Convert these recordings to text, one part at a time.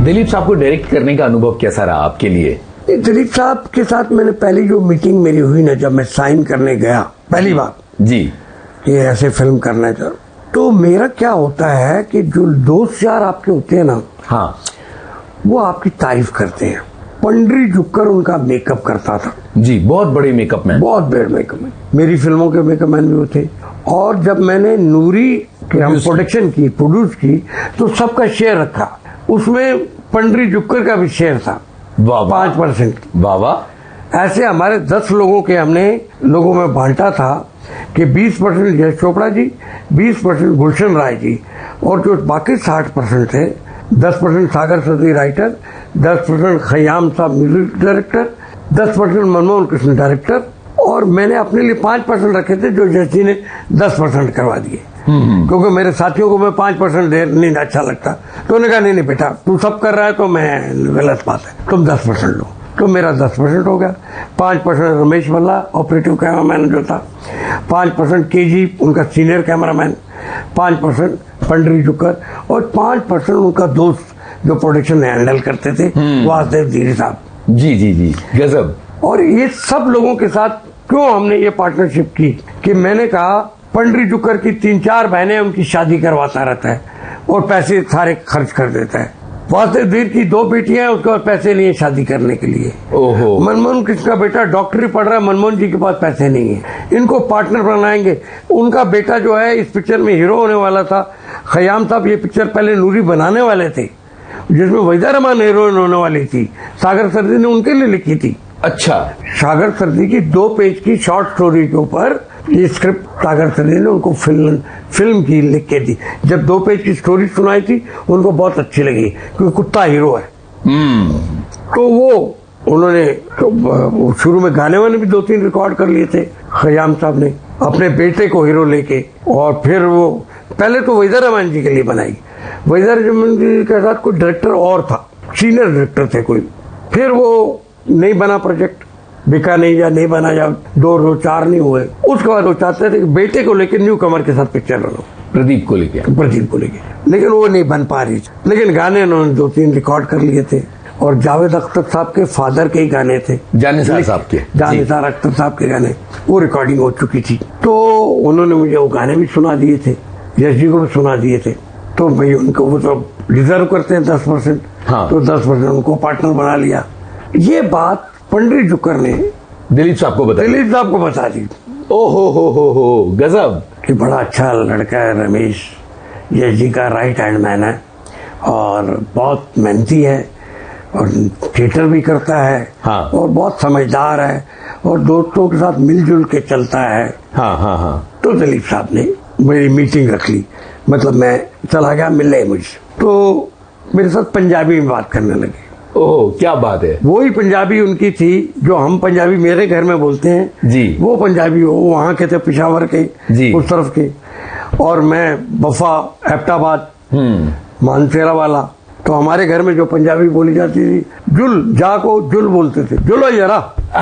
दिलीप साहब को डायरेक्ट करने का अनुभव कैसा रहा आपके लिए? दिलीप साहब के साथ मैंने पहली जो मीटिंग मेरी हुई ना, जब मैं साइन करने गया पहली बार जी, ये ऐसे फिल्म करना है, तो मेरा क्या होता है कि जो दोस्त यार आपके होते हैं ना, हाँ, वो आपकी तारीफ करते हैं। पंडरी जुक्कर उनका मेकअप करता था जी, बहुत बड़े मेकअप मैन, बहुत बड़े मेकअप मैन, मेरी फिल्मों के मेकअप मैन भी वो थे। और जब मैंने नूरी की हम प्रोडक्शन की, प्रोड्यूस की, तो सबका शेयर रखा, उसमें पंडरी जुक्कर का भी शेयर था 5%। वाह। ऐसे हमारे 10 लोगों के हमने लोगों में बांटा था कि 20% यश चोपड़ा जी, 20% गुलशन राय जी, और जो बाकी 60% थे, 10% सागर सरदी राइटर, 10% खयाम साहब music director, 10% Manmohan Krishna director, और मैंने अपने लिए 5% रखे थे जो यश जी ने 10% करवा दिए, क्योंकि मेरे साथियों को मैं 5% दे नहीं अच्छा लगता। तो उन्होंने कहा नहीं बेटा, तू सब कर रहा है तो मैं गलत बात है, तुम 10% लो। तो मेरा 10% हो गया। 5% रमेश भल्ला ऑपरेटिव कैमरामैन जो था, 5% केजी उनका सीनियर कैमरामैन, 5% पंडरी जुक्कर, और 5% उनका दोस्त जो प्रोडक्शन हैंडल करते थे, वासुदेव धीरे साहब। जी जी जी, गजब। और ये सब लोगों के साथ क्यों हमने ये पार्टनरशिप की कि मैंने कहा पंडरी जुक्कर की 3-4 बहनें उनकी शादी करवाता रहता है और पैसे सारे खर्च कर देता है। वासुदेव धीर की 2 बेटियां हैं, उसके पास पैसे नहीं है शादी करने के लिए। ओहो। मनमोहन कृष्ण का बेटा डॉक्टरी पढ़ रहा है, मनमोहन जी के पास पैसे नहीं है, इनको पार्टनर बनाएंगे। उनका बेटा जो है इस पिक्चर में हीरो होने वाला था। खयाम साहब ये पिक्चर पहले नूरी बनाने वाले थे, जिसमें वहीदा रहमान हीरोइन होने वाली थी, सागर सरदी ने उनके लिए लिखी थी। अच्छा। सागर सरदी की 2 पेज की शॉर्ट स्टोरी के ऊपर ये स्क्रिप्ट सागर सरदी ने उनको फिल्म की लिख के दी। जब 2 पेज की स्टोरी सुनाई थी, उनको बहुत अच्छी लगी, क्योंकि कुत्ता हीरो है। तो वो उन्होंने तो शुरू में गाने वाने भी 2-3 रिकॉर्ड कर लिए थे खयाम साहब ने अपने बेटे को हीरो लेके। और फिर वो पहले तो वहीदा रहमान जी के लिए बनाई। वहीदा रहमान जी के साथ कोई डायरेक्टर और था, सीनियर डायरेक्टर थे कोई। फिर वो नहीं बना प्रोजेक्ट, बिका नहीं, या नहीं बना, या 2-4 नहीं हुए। उसके बाद वो चाहते थे कि बेटे को लेकर न्यू कमर के साथ पिक्चर बनाओ, प्रदीप को लेके, लेकिन वो नहीं बन पा रही। लेकिन गाने उन्होंने 2-3 रिकॉर्ड कर लिए थे, और जावेद अख्तर साहब के फादर के ही गाने थे, जानिसार साहब के, जानिसार अख्तर साहब के गाने, वो रिकॉर्डिंग हो चुकी थी। तो उन्होंने मुझे वो गाने भी सुना दिए थे, यश जी को भी सुना दिए थे। तो भाई उनको वो तो रिजर्व करते हैं 10%, हाँ। तो 10% उनको पार्टनर बना लिया। ये बात पंडरी जुक्कर ने दिलीप साहब को बता दी। ओहो, गजब। कि बड़ा अच्छा लड़का है रमेश, यश जी का राइट हैंड मैन है, और बहुत मेहनती है, और थिएटर भी करता है, हाँ। और बहुत समझदार है, और दोस्तों के साथ मिलजुल के चलता है। हाँ। तो दिलीप साहब ने मेरी मीटिंग रख ली, मतलब मैं चला गया मिलने मुझसे, तो मेरे साथ पंजाबी में बात करने लगे। ओह, क्या बात है। वही पंजाबी उनकी थी जो हम पंजाबी मेरे घर में बोलते हैं जी, वो पंजाबी वो वहां के थे, पिशावर के जी, उस तरफ के। और मैं बफा, एबटाबाद, मानसेरा वाला। तो हमारे घर में जो पंजाबी बोली जाती थी, जुल जा को जुल बोलते थे, जुलो जरा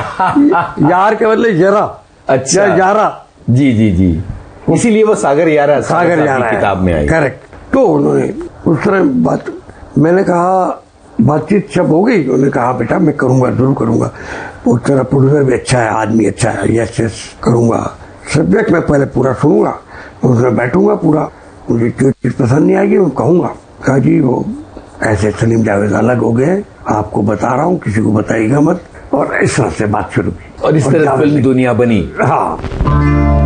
यार के बदले जरा। अच्छा, यारा। जी, इसीलिए वो सागर यारा किताब में आई। करेक्ट। तो उन्होंने उस तरह बात, मैंने कहा बातचीत सब हो गई। उन्होंने कहा बेटा मैं करूंगा, जरूर करूंगा, वो तेरा प्रोड्यूसर भी अच्छा है, आदमी अच्छा है, यस करूंगा, सब्जेक्ट मैं पहले पूरा सुनूंगा, उसमें बैठूंगा पूरा, मुझे जो चीज पसंद नहीं आएगी वो कहूंगा। कहा जी वो ऐसे सलीम जावेद अलग हो गए, आपको बता रहा हूँ, किसी को बताइएगा मत। और इस तरह से बात शुरू की, और इस तरह फिल्म दुनिया बनी। हाँ।